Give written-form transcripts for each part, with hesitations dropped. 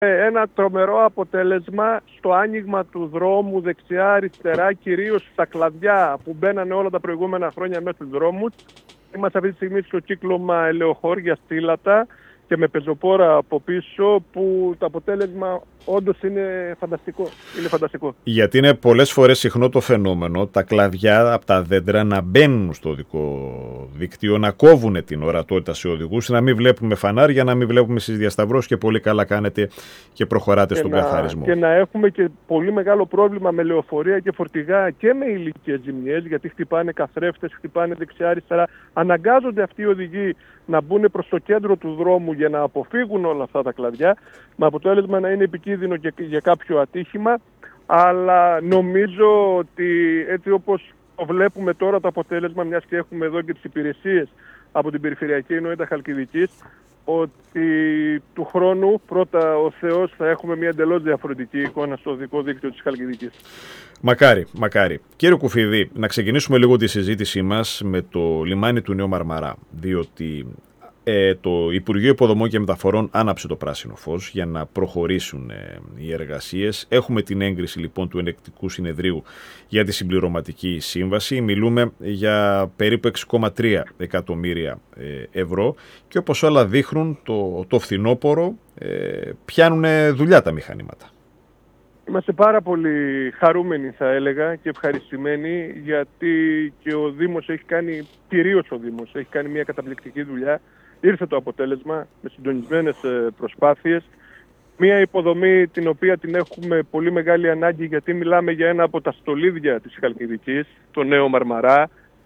ένα τρομερό αποτέλεσμα στο άνοιγμα του δρόμου δεξιά-αριστερά, κυρίως στα κλαδιά που μπαίνανε όλα τα προηγούμενα χρόνια μέσα στους δρόμους. Είμαστε αυτή τη στιγμή στο κύκλωμα Ελαιοχώρια-Στήλατα και με πεζοπόρα από πίσω, που το αποτέλεσμα όντως είναι φανταστικό. Είναι φανταστικό. Γιατί είναι πολλές φορές συχνό το φαινόμενο τα κλαδιά από τα δέντρα να μπαίνουν στο οδικό δίκτυο, να κόβουν την ορατότητα σε οδηγούς, να μην βλέπουμε φανάρια, να μην βλέπουμε στις διασταυρώσεις, και πολύ καλά κάνετε και προχωράτε στον καθαρισμό. Και να έχουμε και πολύ μεγάλο πρόβλημα με λεωφορεία και φορτηγά και με υλικές ζημιές, γιατί χτυπάνε καθρέφτες, χτυπάνε δεξιά-αριστερά. Αναγκάζονται αυτοί οι οδηγοί να μπουν προς το κέντρο του δρόμου για να αποφύγουν όλα αυτά τα κλαδιά, με αποτέλεσμα να είναι επικίνδυνο και για κάποιο ατύχημα. Αλλά νομίζω ότι έτσι όπως το βλέπουμε τώρα το αποτέλεσμα, μιας και έχουμε εδώ και τις υπηρεσίες από την Περιφερειακή Ενότητα Χαλκιδικής, ότι του χρόνου πρώτα ο Θεός θα έχουμε μια εντελώς διαφορετική εικόνα στο οδικό δίκτυο της Χαλκιδικής. Μακάρι, μακάρι. Κύριε Κουφίδη, να ξεκινήσουμε λίγο τη συζήτησή μας με το λιμάνι του Νέου Μαρμαρά, διότι το Υπουργείο Υποδομών και Μεταφορών άναψε το πράσινο φως για να προχωρήσουν οι εργασίες. Έχουμε την έγκριση λοιπόν του Ελεκτικού Συνεδρίου για τη συμπληρωματική σύμβαση. Μιλούμε για περίπου 6,3 εκατομμύρια ευρώ και όπως όλα δείχνουν το φθινόπωρο πιάνουν δουλειά τα μηχανήματα. Είμαστε πάρα πολύ χαρούμενοι, θα έλεγα, και ευχαριστημένοι, γιατί και ο Δήμος έχει κάνει, κυρίως ο Δήμος, έχει κάνει μια καταπληκτική δουλειά. Ήρθε το αποτέλεσμα με συντονισμένες προσπάθειες. Μια υποδομή την οποία την έχουμε πολύ μεγάλη ανάγκη, γιατί μιλάμε για ένα από τα στολίδια της Χαλκιδικής, το Νέο Μαρμαρά.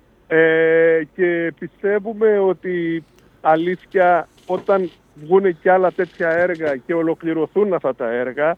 Και πιστεύουμε ότι αλήθεια, όταν βγουν και άλλα τέτοια έργα και ολοκληρωθούν αυτά τα έργα,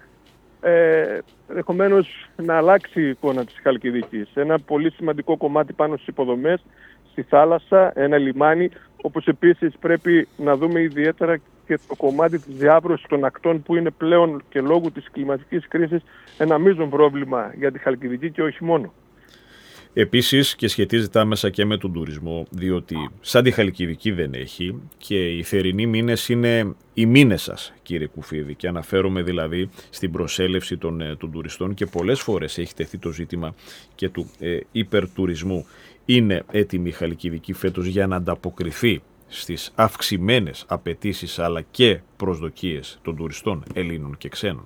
ενδεχομένως να αλλάξει η εικόνα της Χαλκιδικής. Ένα πολύ σημαντικό κομμάτι πάνω στις υποδομές, στη θάλασσα, ένα λιμάνι, όπως επίσης πρέπει να δούμε ιδιαίτερα και το κομμάτι της διάβρωσης των ακτών, που είναι πλέον και λόγω της κλιματικής κρίσης ένα μείζον πρόβλημα για τη Χαλκιδική και όχι μόνο. Επίσης, και σχετίζεται άμεσα και με τον τουρισμό, διότι σαν τη Χαλκιδική δεν έχει, και οι θερινοί μήνες είναι οι μήνες σας, κύριε Κουφίδη, και αναφέρομαι δηλαδή στην προσέλευση των τουριστών, και πολλές φορές έχει τεθεί το ζήτημα και του υπερτουρισμού. Είναι έτοιμη η Χαλκιδική φέτος για να ανταποκριθεί στις αυξημένες απαιτήσεις αλλά και προσδοκίες των τουριστών Ελλήνων και ξένων?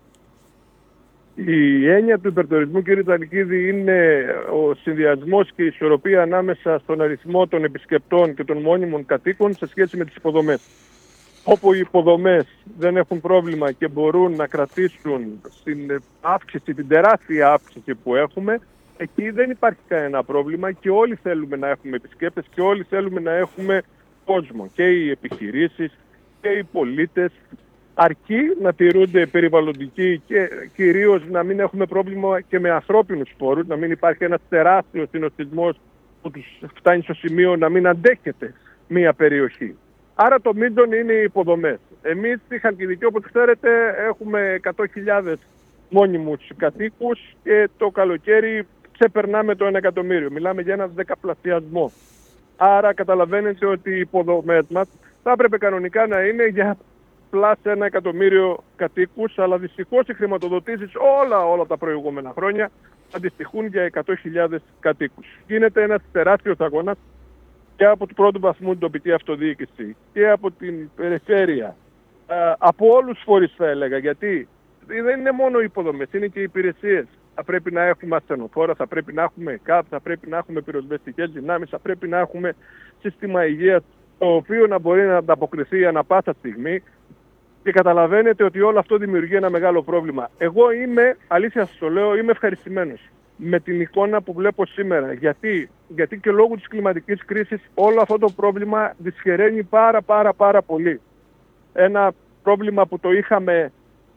Η έννοια του υπερτουρισμού, κύριε Ταλκίδη, είναι ο συνδυασμός και η ισορροπία ανάμεσα στον αριθμό των επισκεπτών και των μόνιμων κατοίκων σε σχέση με τις υποδομές. Όπου οι υποδομές δεν έχουν πρόβλημα και μπορούν να κρατήσουν την αύξηση, την τεράστια αύξηση που έχουμε, εκεί δεν υπάρχει κανένα πρόβλημα και όλοι θέλουμε να έχουμε επισκέπτες και όλοι θέλουμε να έχουμε κόσμο. Και οι επιχειρήσεις και οι πολίτες, αρκεί να τηρούνται περιβαλλοντικοί και κυρίως να μην έχουμε πρόβλημα και με ανθρώπινους πόρους, να μην υπάρχει ένας τεράστιος συνοστισμός που τους φτάνει στο σημείο να μην αντέχεται μία περιοχή. Άρα το μείζον είναι οι υποδομές. Εμείς στη Χαλκιδική, όπως ξέρετε, έχουμε 100.000 μόνιμους κατοίκους και το καλοκαίρι ξεπερνάμε το 1 εκατομμύριο. Μιλάμε για ένα δεκαπλασιασμό. Άρα καταλαβαίνετε ότι οι υποδομές μας θα έπρεπε κανονικά να είναι για πλάς 1 εκατομμύριο κατοίκους, αλλά δυστυχώς οι χρηματοδοτήσεις όλα τα προηγούμενα χρόνια αντιστοιχούν για 100.000 κατοίκους. Γίνεται ένας τεράστιος αγώνας και από του πρώτου βαθμού την τοπική αυτοδιοίκηση και από την περιφέρεια, από όλους τους φορείς θα έλεγα, γιατί δεν είναι μόνο οι υποδομές, είναι και οι υπηρεσίες. Θα πρέπει να έχουμε ασθενοφόρα, θα πρέπει να έχουμε ΚΑΠ, θα πρέπει να έχουμε πυροσβεστικές δυνάμεις, θα πρέπει να έχουμε σύστημα υγείας, το οποίο να μπορεί να ανταποκριθεί ανά πάσα στιγμή. Και καταλαβαίνετε ότι όλο αυτό δημιουργεί ένα μεγάλο πρόβλημα. Εγώ είμαι, αλήθεια σας το λέω, είμαι ευχαριστημένος με την εικόνα που βλέπω σήμερα. Γιατί και λόγω της κλιματικής κρίσης όλο αυτό το πρόβλημα δυσχεραίνει πάρα πολύ. Ένα πρόβλημα που το είχαμε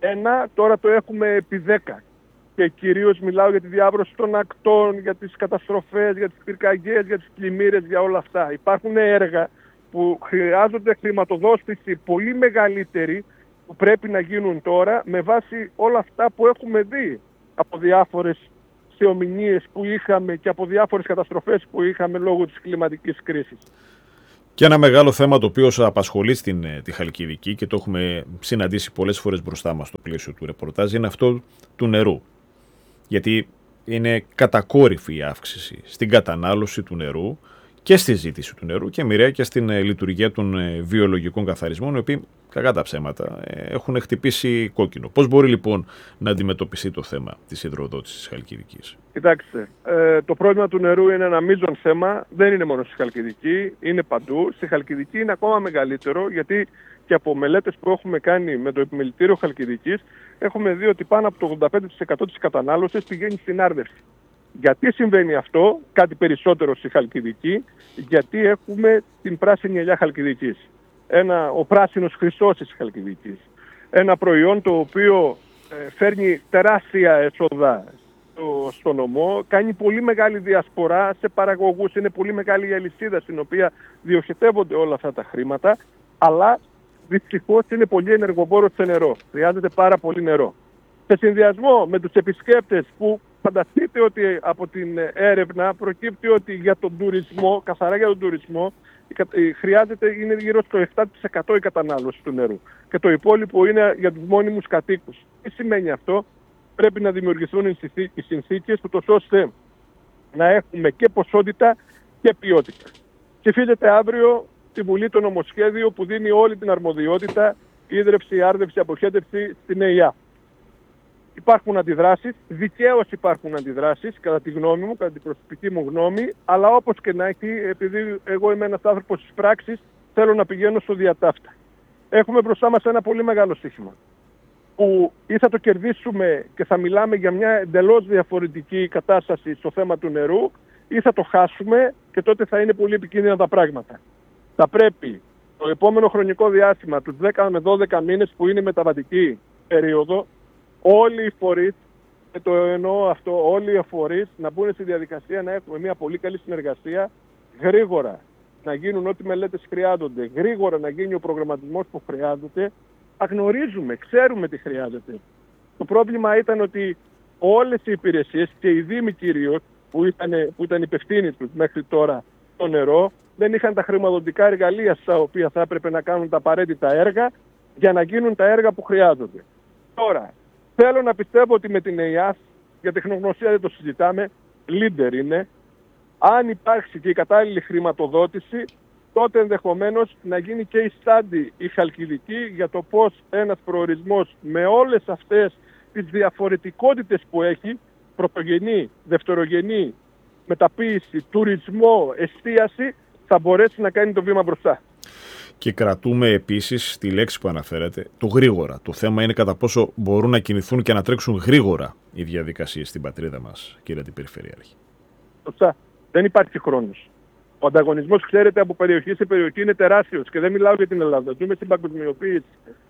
τώρα το έχουμε επί 10. Και κυρίως μιλάω για τη διάβρωση των ακτών, για τις καταστροφές, για τις πυρκαγιές, για τις πλημμύρες, για όλα αυτά. Υπάρχουν έργα που χρειάζονται χρηματοδότηση πολύ μεγαλύτερη, που πρέπει να γίνουν τώρα με βάση όλα αυτά που έχουμε δει από διάφορες θεομηνίες που είχαμε και από διάφορες καταστροφές που είχαμε λόγω της κλιματικής κρίσης. Και ένα μεγάλο θέμα το οποίο απασχολεί τη Χαλκιδική και το έχουμε συναντήσει πολλές φορές μπροστά μας στο πλαίσιο του ρεπορτάζ είναι αυτό του νερού. Γιατί είναι κατακόρυφη η αύξηση στην κατανάλωση του νερού και στη ζήτηση του νερού και μοιραία και στην λειτουργία των βιολογικών καθαρισμών, οι οποίοι, κακά τα ψέματα, έχουν χτυπήσει κόκκινο. Πώς μπορεί λοιπόν να αντιμετωπιστεί το θέμα της υδροδότησης της Χαλκιδικής? Κοιτάξτε, το πρόβλημα του νερού είναι ένα μείζον θέμα, δεν είναι μόνο στη Χαλκιδική, είναι παντού. Στη Χαλκιδική είναι ακόμα μεγαλύτερο, γιατί και από μελέτες που έχουμε κάνει με το Επιμελητήριο Χαλκιδικής, έχουμε δει ότι πάνω από το 85% της κατανάλωσης πηγαίνει στην άρδευση. Γιατί συμβαίνει αυτό, κάτι περισσότερο στη Χαλκιδική? Γιατί έχουμε την πράσινη ελιά Χαλκιδικής. Ο πράσινος χρυσός της Χαλκιδικής. Ένα προϊόν το οποίο φέρνει τεράστια έσοδα στο νομό, κάνει πολύ μεγάλη διασπορά σε παραγωγούς, είναι πολύ μεγάλη η αλυσίδα στην οποία διοχετεύονται όλα αυτά τα χρήματα, αλλά δυστυχώς είναι πολύ ενεργοβόρο σε νερό. Χρειάζεται πάρα πολύ νερό. Σε συνδυασμό με τους επισκέπτες που φανταστείτε ότι από την έρευνα προκύπτει ότι για τον τουρισμό, καθαρά για τον τουρισμό, είναι γύρω στο 7% η κατανάλωση του νερού. Και το υπόλοιπο είναι για τους μόνιμους κατοίκους. Τι σημαίνει αυτό? Πρέπει να δημιουργηθούν οι συνθήκες ώστε να έχουμε και ποσότητα και ποιότητα. Ψηφίζεται αύριο στη Βουλή το νομοσχέδιο που δίνει όλη την αρμοδιότητα, ίδρυυση, άρδευση, αποχέτευση στην ΕΙΑ. Υπάρχουν αντιδράσεις, δικαίως υπάρχουν αντιδράσεις, κατά τη γνώμη μου, κατά την προσωπική μου γνώμη, αλλά όπως και να έχει, επειδή εγώ είμαι ένας άνθρωπος της πράξης, θέλω να πηγαίνω στο διατάφτα. Έχουμε μπροστά μας ένα πολύ μεγάλο στοίχημα, που ή θα το κερδίσουμε και θα μιλάμε για μια εντελώς διαφορετική κατάσταση στο θέμα του νερού, ή θα το χάσουμε και τότε θα είναι πολύ επικίνδυνα τα πράγματα. Θα πρέπει το επόμενο χρονικό διάστημα, τους 10 με 12 μήνες που είναι η μεταβατική περίοδο, όλοι οι φορείς, και το εννοώ αυτό, όλοι οι φορείς να μπουν στη διαδικασία να έχουμε μια πολύ καλή συνεργασία, γρήγορα να γίνουν ό,τι μελέτες χρειάζονται, γρήγορα να γίνει ο προγραμματισμός που χρειάζεται. Αγνωρίζουμε, ξέρουμε τι χρειάζεται. Το πρόβλημα ήταν ότι όλες οι υπηρεσίες και οι δήμοι κυρίως που ήταν υπευθύνοι τους μέχρι τώρα το νερό, δεν είχαν τα χρηματοδοτικά εργαλεία στα οποία θα έπρεπε να κάνουν τα απαραίτητα έργα για να γίνουν τα έργα που χρειάζονται. Τώρα, θέλω να πιστεύω ότι με την ΕΙΑΣ, για τεχνογνωσία δεν το συζητάμε, leader είναι. Αν υπάρξει και η κατάλληλη χρηματοδότηση, τότε ενδεχομένως να γίνει και η στάντη η Χαλκιδική για το πώς ένας προορισμός με όλες αυτές τις διαφορετικότητες που έχει, πρωτογενή, δευτερογενή, μεταποίηση, τουρισμό, εστίαση, θα μπορέσει να κάνει το βήμα μπροστά. Και κρατούμε επίσης τη λέξη που αναφέρατε, το γρήγορα. Το θέμα είναι κατά πόσο μπορούν να κινηθούν και να τρέξουν γρήγορα οι διαδικασίες στην πατρίδα μας, κύριε Αντιπεριφερειάρχη. Σωστά. Δεν υπάρχει χρόνος. Ο ανταγωνισμός, ξέρετε, από περιοχή σε περιοχή είναι τεράστιος και δεν μιλάω για την Ελλάδα. Ζούμε στην παγκοσμιοποίηση.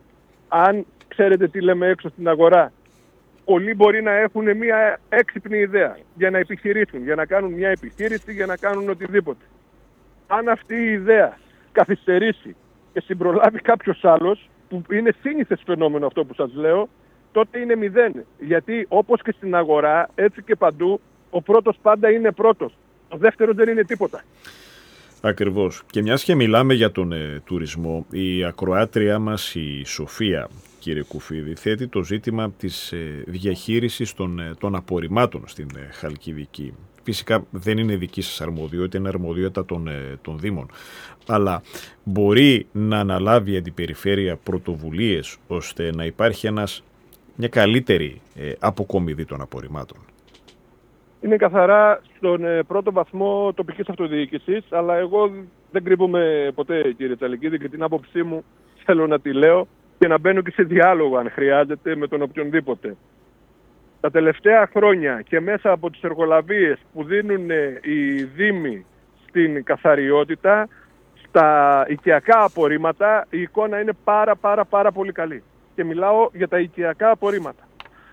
Αν ξέρετε τι λέμε έξω στην αγορά, πολλοί μπορεί να έχουν μια έξυπνη ιδέα για να επιχειρήσουν, για να κάνουν μια επιχείρηση, για να κάνουν οτιδήποτε. Αν αυτή η ιδέα καθυστερήσει και συμπρολάβει κάποιος άλλος, που είναι σύνηθες φαινόμενο αυτό που σας λέω, τότε είναι μηδέν. Γιατί όπως και στην αγορά, έτσι και παντού, ο πρώτος πάντα είναι πρώτος. Ο δεύτερος δεν είναι τίποτα. Ακριβώς. Και μιας και μιλάμε για τον τουρισμό, η ακροάτριά μας, η Σοφία, κύριε Κουφίδη, θέτει το ζήτημα της διαχείρισης των απορριμμάτων στην Χαλκιδική. Φυσικά δεν είναι δική σας αρμοδιότητα, είναι αρμοδιότητα των Δήμων. Αλλά μπορεί να αναλάβει η Αντιπεριφέρεια πρωτοβουλίες ώστε να υπάρχει μια καλύτερη αποκομιδή των απορριμμάτων? Είναι καθαρά στον πρώτο βαθμό τοπικής αυτοδιοίκησης, αλλά εγώ δεν κρύβομαι ποτέ, κύριε Τσαλικίδη, και την άποψή μου θέλω να τη λέω και να μπαίνω και σε διάλογο αν χρειάζεται με τον οποιονδήποτε. Τα τελευταία χρόνια και μέσα από τις εργολαβίες που δίνουν οι Δήμοι στην καθαριότητα, στα οικιακά απορρίμματα, η εικόνα είναι πάρα πολύ καλή. Και μιλάω για τα οικιακά απορρίμματα.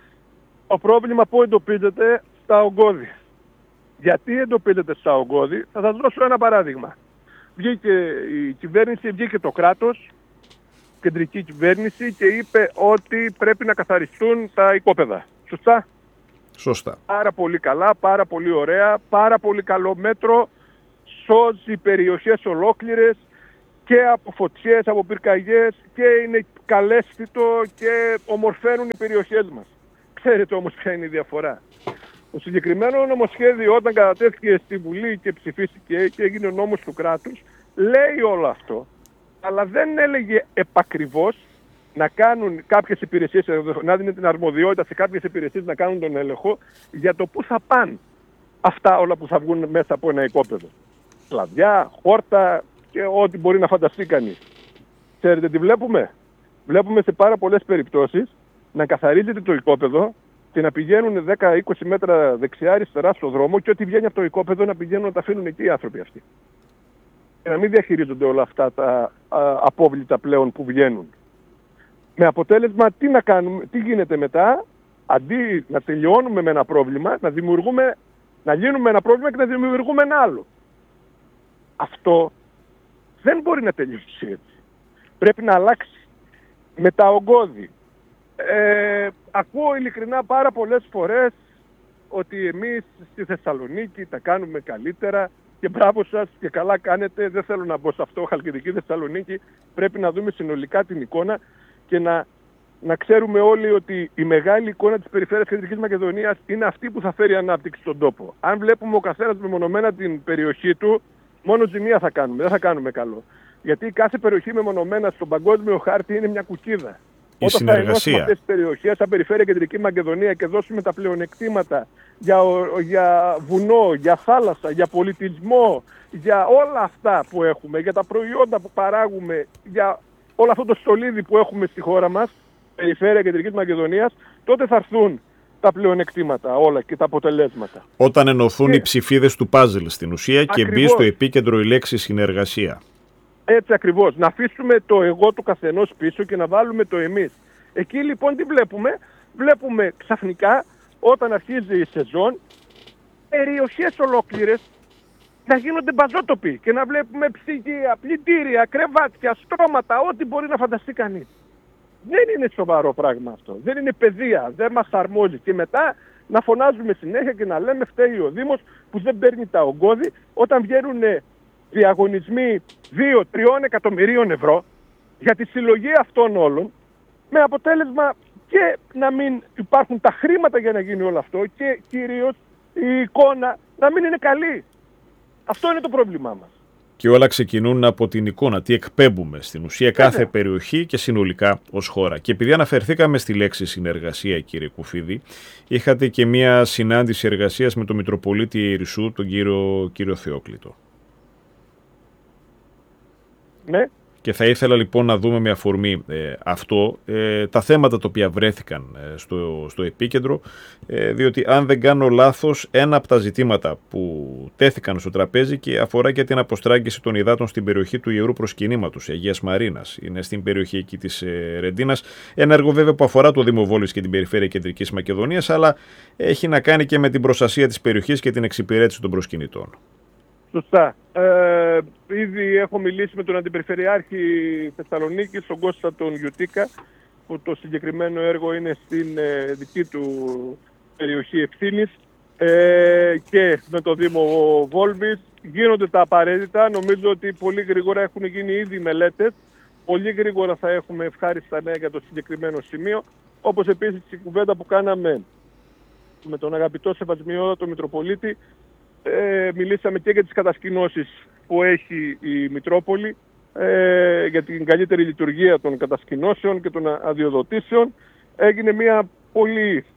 Το πρόβλημα που εντοπίζεται στα ογκώδη. Γιατί εντοπίζεται στα ογκώδη? Θα σας δώσω ένα παράδειγμα. Βγήκε η κυβέρνηση, βγήκε το κράτος, κεντρική κυβέρνηση, και είπε ότι πρέπει να καθαριστούν τα οικόπεδα. Σωστά? Σωστά. Πάρα πολύ καλά, πάρα πολύ ωραία, πάρα πολύ καλό μέτρο. Σώζει περιοχές ολόκληρες και από φωτιές, από πυρκαγιές και είναι καλέσθητο και ομορφαίνουν οι περιοχές μας. Ξέρετε όμως ποια είναι η διαφορά. Το συγκεκριμένο νομοσχέδιο όταν κατατέθηκε στη Βουλή και ψηφίστηκε και έγινε ο νόμος του κράτους, λέει όλο αυτό, αλλά δεν έλεγε επακριβώς να κάνουν κάποιες υπηρεσίες, να δίνει την αρμοδιότητα σε κάποιες υπηρεσίες να κάνουν τον έλεγχο για το πού θα πάνε αυτά όλα που θα βγουν μέσα από ένα οικόπεδο. Κλαδιά, χόρτα και ό,τι μπορεί να φανταστεί κανείς. Ξέρετε τι βλέπουμε? Βλέπουμε σε πάρα πολλές περιπτώσεις να καθαρίζεται το οικόπεδο και να πηγαίνουν 10-20 μέτρα δεξιά-αριστερά στο δρόμο και ό,τι βγαίνει από το οικόπεδο να πηγαίνουν να τα αφήνουν εκεί οι άνθρωποι αυτοί. Και να μην διαχειρίζονται όλα αυτά τα απόβλητα πλέον που βγαίνουν. Με αποτέλεσμα τι να κάνουμε, τι γίνεται μετά, αντί να τελειώνουμε με ένα πρόβλημα, να λύνουμε ένα πρόβλημα και να δημιουργούμε ένα άλλο. Αυτό δεν μπορεί να τελειώσει έτσι. Πρέπει να αλλάξει. Με τα ογκώδη. Ακούω ειλικρινά πάρα πολλές φορές ότι εμείς στη Θεσσαλονίκη τα κάνουμε καλύτερα και μπράβο σας και καλά κάνετε. Δεν θέλω να μπω σε αυτό, Χαλκιδική Θεσσαλονίκη. Πρέπει να δούμε συνολικά την εικόνα και να ξέρουμε όλοι ότι η μεγάλη εικόνα της περιφέρειας Κεντρικής Μακεδονίας είναι αυτή που θα φέρει ανάπτυξη στον τόπο. Αν βλέπουμε ο καθένας μεμονωμένα την περιοχή του, μόνο ζημία θα κάνουμε, δεν θα κάνουμε καλό. Γιατί κάθε περιοχή μεμονωμένα στον παγκόσμιο χάρτη είναι μια κουκίδα. Η Όταν συνεργασία. θα ενώσουμε αυτές τις περιοχές, σαν περιφέρεια Κεντρική Μακεδονία και δώσουμε τα πλεονεκτήματα για βουνό, για θάλασσα, για πολιτισμό, για όλα αυτά που έχουμε, για τα προϊόντα που παράγουμε, για όλο αυτό το στολίδι που έχουμε στη χώρα μας, περιφέρεια Κεντρικής Μακεδονίας, τότε θα έρθουν τα πλεονεκτήματα όλα και τα αποτελέσματα. Όταν ενωθούν οι ψηφίδες του πάζλ στην ουσία και Ακριβώς. μπει στο επίκεντρο η λέξη συνεργασία. Έτσι ακριβώς. Να αφήσουμε το εγώ του καθενός πίσω και να βάλουμε το εμείς. Εκεί λοιπόν τι βλέπουμε? Βλέπουμε ξαφνικά όταν αρχίζει η σεζόν περιοχές ολόκληρες να γίνονται μπαζότοποι και να βλέπουμε ψυγεία, πλυντήρια, κρεβάτια, στρώματα, ό,τι μπορεί να φανταστεί κανείς. Δεν είναι σοβαρό πράγμα αυτό. Δεν είναι παιδεία. Δεν μας αρμόζει. Και μετά να φωνάζουμε συνέχεια και να λέμε φταίει ο Δήμος που δεν παίρνει τα ογκώδη όταν βγαίνουν διαγωνισμοί 2-3 εκατομμυρίων ευρώ για τη συλλογή αυτών όλων, με αποτέλεσμα και να μην υπάρχουν τα χρήματα για να γίνει όλο αυτό και κυρίως η εικόνα να μην είναι καλή. Αυτό είναι το πρόβλημά μας. Και όλα ξεκινούν από την εικόνα, τι εκπέμπουμε στην ουσία κάθε περιοχή και συνολικά ως χώρα. Και επειδή αναφερθήκαμε στη λέξη συνεργασία, κύριε Κουφίδη, είχατε και μια συνάντηση εργασίας με τον Μητροπολίτη Ιερισσού, τον κύριο Θεόκλητο. Ναι. Και θα ήθελα λοιπόν να δούμε με αφορμή αυτό τα θέματα τα οποία βρέθηκαν στο επίκεντρο, διότι αν δεν κάνω λάθος, ένα από τα ζητήματα που τέθηκαν στο τραπέζι και αφορά και την αποστράγγιση των υδάτων στην περιοχή του Ιερού Προσκυνήματος, Αγίας Μαρίνας. Είναι στην περιοχή εκεί της Ρεντίνας. Ένα έργο βέβαια που αφορά το Δήμο Βόλης και την περιφέρεια Κεντρικής Μακεδονίας, αλλά έχει να κάνει και με την προστασία της περιοχής και την εξυπηρέτηση των προσκυνητών. Σωστά. Ήδη έχω μιλήσει με τον Αντιπεριφερειάρχη Θεσσαλονίκης, τον Κώστα τον Γιουτίκα, που το συγκεκριμένο έργο είναι στην δική του περιοχή ευθύνης, και με το Δήμο Βόλβης. Γίνονται τα απαραίτητα. Νομίζω ότι πολύ γρήγορα έχουν γίνει ήδη μελέτες. Πολύ γρήγορα θα έχουμε ευχάριστα νέα για το συγκεκριμένο σημείο. Όπως επίσης η κουβέντα που κάναμε με τον αγαπητό Σεβασμιότατο Μητροπολίτη, μιλήσαμε και για τις κατασκηνώσεις που έχει η Μητρόπολη, για την καλύτερη λειτουργία των κατασκηνώσεων και των αδειοδοτήσεων. Έγινε μια πολύ,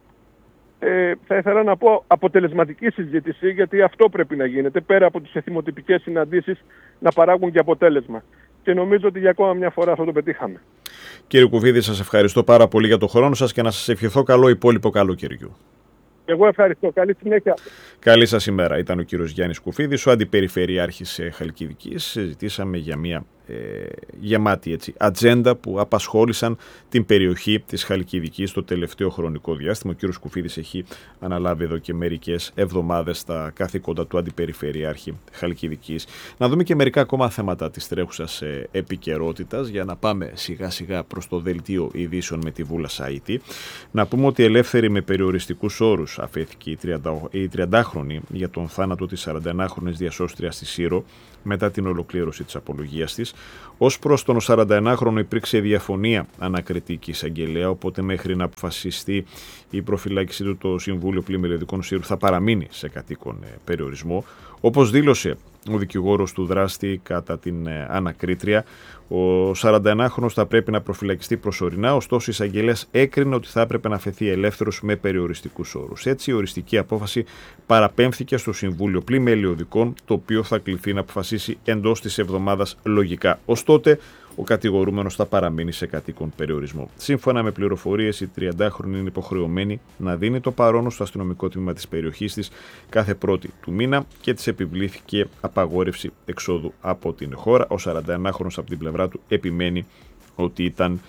θα ήθελα να πω, αποτελεσματική συζήτηση, γιατί αυτό πρέπει να γίνεται, πέρα από τις εθιμοτυπικές συναντήσεις, να παράγουν και αποτέλεσμα. Και νομίζω ότι για ακόμα μια φορά αυτό το πετύχαμε. Κύριε Κουφίδη, σας ευχαριστώ πάρα πολύ για το χρόνο σας και να σας ευχηθώ καλό υπόλοιπο καλοκαιριού. Εγώ ευχαριστώ. Καλή συνέχεια. Καλή σας ημέρα. Ήταν ο κύριος Γιάννης Κουφίδης, ο Αντιπεριφερειάρχης Χαλκιδικής. Συζητήσαμε για μια γεμάτη ατζέντα που απασχόλησαν την περιοχή της Χαλκιδικής το τελευταίο χρονικό διάστημα. Ο κύριος Κουφίδης έχει αναλάβει εδώ και μερικές εβδομάδες τα καθήκοντα του Αντιπεριφερειάρχη Χαλκιδικής. Να δούμε και μερικά ακόμα θέματα της τρέχουσας επικαιρότητας για να πάμε σιγά σιγά προς το δελτίο ειδήσεων με τη Βούλα Σαΐτη. Να πούμε ότι ελεύθερη με περιοριστικούς όρους αφέθηκε η 30χρονη για τον θάνατο της 41χρονης διασώστριας στη Σύρο μετά την ολοκλήρωση της απολογίας της. Ως προς τον 41χρονο υπήρξε διαφωνία ανακριτική εισαγγελέα, οπότε μέχρι να αποφασιστεί η προφυλάκησή του το Συμβούλιο Πλημμυριωδικών Σύρου θα παραμείνει σε κατοίκον περιορισμό. Όπως δήλωσε ο δικηγόρος του δράστη κατά την ανακρίτρια, ο 41χρονος θα πρέπει να προφυλακιστεί προσωρινά, ωστόσο η εισαγγελέας έκρινε ότι θα έπρεπε να αφαιθεί ελεύθερος με περιοριστικούς όρους. Έτσι, η οριστική απόφαση παραπέμφθηκε στο Συμβούλιο Πλημμυριωδικών, το οποίο θα κληθεί να αποφασίσει εντός της εβδομάδας λογικά. Ωστότε, ο κατηγορούμενος θα παραμείνει σε κατοίκον περιορισμό. Σύμφωνα με πληροφορίες, η 30χρονη είναι υποχρεωμένη να δίνει το παρόν στο αστυνομικό τμήμα της περιοχής της κάθε πρώτη του μήνα και της επιβλήθηκε απαγόρευση εξόδου από την χώρα. Ο 41χρονος από την πλευρά του επιμένει ότι ήταν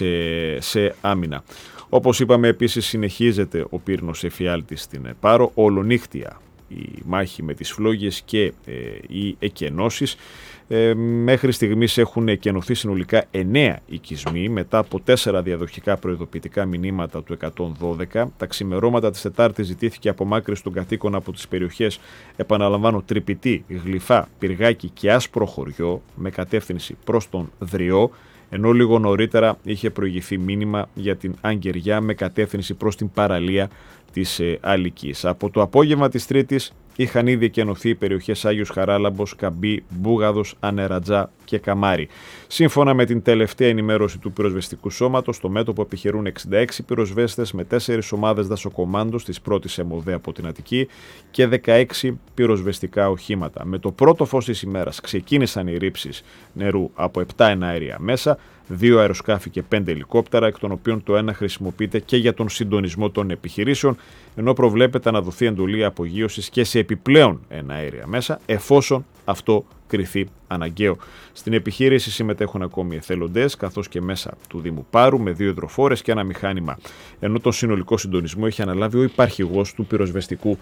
σε άμυνα. Όπως είπαμε, επίσης συνεχίζεται ο πύρνος εφιάλτης στην Πάρο, ολονύχτια η μάχη με τις φλόγες και οι εκενώσεις. Μέχρι στιγμής έχουν εκενωθεί συνολικά 9 οικισμοί μετά από 4 διαδοχικά προειδοποιητικά μηνύματα του 112. Τα ξημερώματα της Τετάρτης ζητήθηκε απομάκρυνση των κατοίκων από τις περιοχές, επαναλαμβάνω, Τρυπητή, Γλυφά, Πυργάκι και Άσπρο Χωριό με κατεύθυνση προς τον Δριό, ενώ λίγο νωρίτερα είχε προηγηθεί μήνυμα για την Αγγεριά με κατεύθυνση προς την παραλία της Αλικής. Από το απόγευμα της Τρίτης είχαν ήδη εκενωθεί οι περιοχές Άγιος Χαράλαμπος, Καμπή, Μπούγαδος, Ανερατζά και Καμάρι. Σύμφωνα με την τελευταία ενημέρωση του πυροσβεστικού σώματος, στο μέτωπο επιχειρούν 66 πυροσβέστες με 4 ομάδες δασοκομάντος της πρώτης ΕΜΟΔΕ από την Αττική και 16 πυροσβεστικά οχήματα. Με το πρώτο φως της ημέρας ξεκίνησαν οι ρήψεις νερού από 7 εναέρια μέσα, 2 αεροσκάφη και 5 ελικόπτερα, εκ των οποίων το ένα χρησιμοποιείται και για τον συντονισμό των επιχειρήσεων, ενώ προβλέπεται να δοθεί εντολή απογείωσης και σε επιπλέον εναέρια μέσα, εφόσον αυτό κριθεί αναγκαίο. Στην επιχείρηση συμμετέχουν ακόμη εθελοντές, καθώς και μέσα του Δήμου Πάρου με 2 υδροφόρες και ένα μηχάνημα, ενώ τον συνολικό συντονισμό έχει αναλάβει ο υπαρχηγός του πυροσβεστικού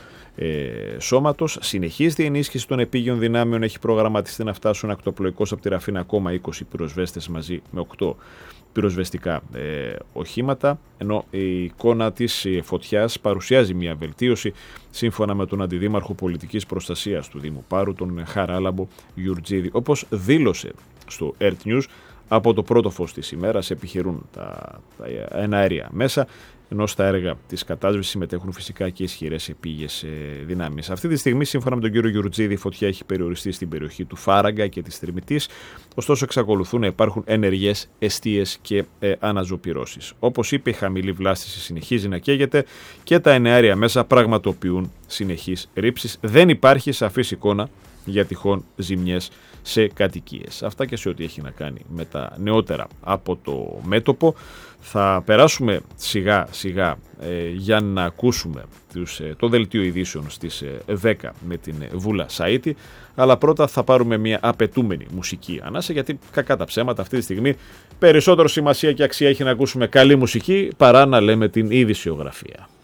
σώματος. Συνεχίζεται η ενίσχυση των επίγειων δυνάμεων, έχει προγραμματιστεί να φτάσουν ακτοπλοϊκώς από τη Ραφίνα ακόμα 20 πυροσβέστες μαζί με 8 πυροσβεστικά οχήματα, ενώ η εικόνα της φωτιάς παρουσιάζει μια βελτίωση σύμφωνα με τον Αντιδήμαρχο Πολιτικής Προστασίας του Δήμου Πάρου, τον Χαράλαμπο Γιουρτζίδη. Όπως δήλωσε στο Earth News, από το πρώτο φως της ημέρας επιχειρούν τα εναέρια μέσα, ενώ στα έργα της κατάσβεσης συμμετέχουν φυσικά και ισχυρές επίγειες δυνάμεις. Αυτή τη στιγμή, σύμφωνα με τον κύριο Γιουρτζίδη, η φωτιά έχει περιοριστεί στην περιοχή του Φάραγγα και της Τριμητής, ωστόσο εξακολουθούν να υπάρχουν ενεργές εστίες και αναζωπυρώσεις. Όπως είπε, η χαμηλή βλάστηση συνεχίζει να καίγεται και τα εναέρια μέσα πραγματοποιούν συνεχείς ρήψεις. Δεν υπάρχει σαφής εικόνα για τυχόν ζημιές σε κατοικίες. Αυτά και σε ό,τι έχει να κάνει με τα νεότερα από το μέτωπο. Θα περάσουμε σιγά σιγά για να ακούσουμε το δελτίο ειδήσεων στις 10 με την Βούλα Σαΐτη, αλλά πρώτα θα πάρουμε μια απαιτούμενη μουσική ανάσα, γιατί κακά τα ψέματα αυτή τη στιγμή περισσότερο σημασία και αξία έχει να ακούσουμε καλή μουσική παρά να λέμε την ειδησιογραφία.